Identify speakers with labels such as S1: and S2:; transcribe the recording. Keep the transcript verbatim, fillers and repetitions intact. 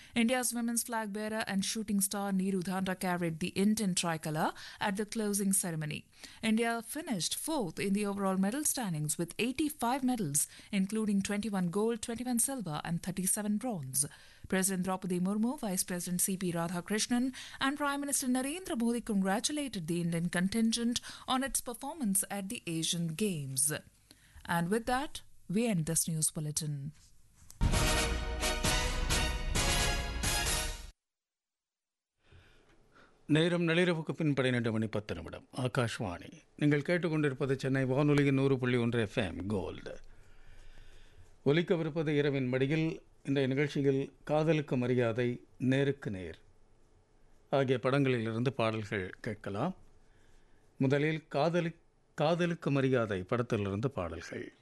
S1: India's women's flag bearer and shooting star Neeru Dhandra carried the Indian tricolour at the closing ceremony. India finished fourth in the overall medal standings with eighty-five medals, including twenty-one gold, twenty-one silver and thirty-seven bronze. President Draupadi Murmu, Vice President C P Radhakrishnan and Prime Minister Narendra Modi congratulated the Indian contingent on its performance at the Asian Games. And with that, we end this news bulletin.
S2: நேரம் நள்ளிரவுக்கு பின் பன்னிரண்டு மணி பத்து நிமிடம். ஆகாஷ்வாணி. நீங்கள் கேட்டுக்கொண்டிருப்பது சென்னை வானொலியின் நூறு புள்ளி ஒன்று எஃப்எம் கோல்டு. ஒலிக்கவிருப்பது இரவின் மடியில். இந்த நிகழ்ச்சியில் காதலுக்கு மரியாதை, நேருக்கு நேர் ஆகிய படங்களிலிருந்து பாடல்கள் கேட்கலாம். முதலில் காதலி காதலுக்கு மரியாதை படத்திலிருந்து பாடல்கள்.